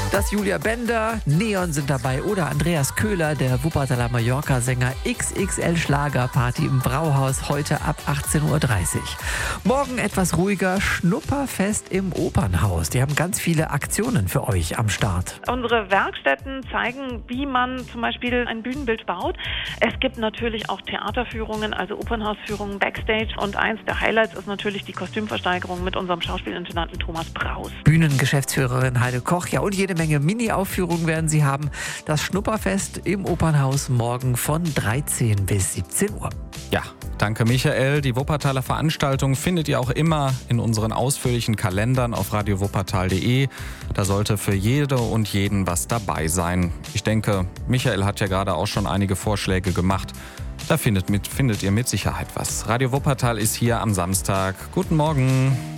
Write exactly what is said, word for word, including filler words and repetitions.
Das Julia Bender, Neon sind dabei oder Andreas Köhler, der Wuppertaler Mallorca-Sänger. X X L-Schlagerparty im Brauhaus heute ab achtzehn Uhr dreißig. Morgen etwas ruhiger, Schnupperfest im Opernhaus. Die haben ganz viele Aktionen für euch am Start. Unsere Werkstätten zeigen, wie man zum Beispiel ein Bühnenbild baut. Es gibt natürlich auch Theaterführungen, also Opernhausführungen Backstage. Und eins der Highlights ist natürlich die Kostümversteigerung mit unserem Schauspielintendanten Thomas Braus. Bühnengeschäftsführerin Heide Koch, ja, und jede Menge Mini-Aufführungen werden sie haben. Das Schnupperfest im Opernhaus morgen von dreizehn bis siebzehn Uhr. Ja, danke Michael. Die Wuppertaler Veranstaltung findet ihr auch immer in unseren ausführlichen Kalendern auf radio wuppertal punkt de. Da sollte für jede und jeden was dabei sein. Ich denke, Michael hat ja gerade auch schon einige Vorschläge gemacht. Da findet, mit, findet ihr mit Sicherheit was. Radio Wuppertal ist hier am Samstag. Guten Morgen.